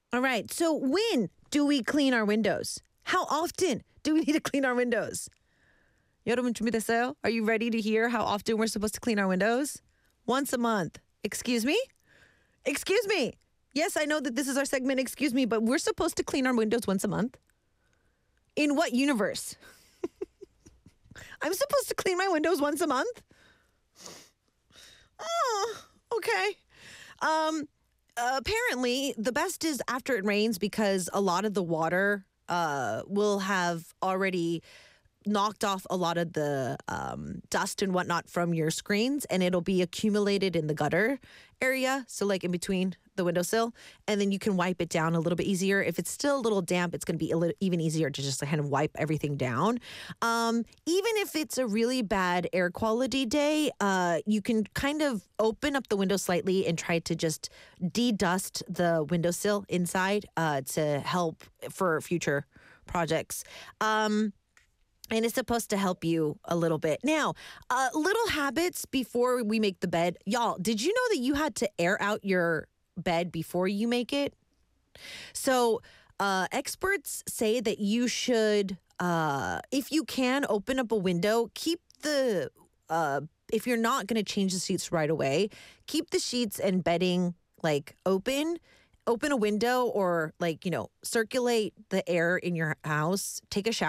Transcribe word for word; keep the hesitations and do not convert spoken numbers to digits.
All right. So when do we clean our windows? How often do we need to clean our windows? 여러분 준비됐어요? Are you ready to hear how often we're supposed to clean our windows? Once a month. Excuse me? Excuse me. Yes, I know that this is our segment, excuse me, but we're supposed to clean our windows once a month? In what universe? I'm supposed to clean my windows once a month? Oh, okay. Um, apparently, the best is after it rains because a lot of the water uh, will have already knocked off a lot of the um, dust and whatnot from your screens, and it'll be accumulated in the gutter area, so like in between the windowsill, and then you can wipe it down a little bit easier. If it's still a little damp, it's going to be a little even easier to just kind of wipe everything down. Um, even if it's a really bad air quality day, uh, you can kind of open up the window slightly and try to just de-dust the windowsill inside uh, to help for future projects. Um, And it's supposed to help you a little bit. Now, uh, little habits before we make the bed. Y'all, did you know that you had to air out your bed before you make it? So, uh, experts say that you should, uh, if you can, open up a window, keep the, uh, if you're not going to change the sheets right away, keep the sheets and bedding like open. Open a window or like, you know, circulate the air in your house, take a shower.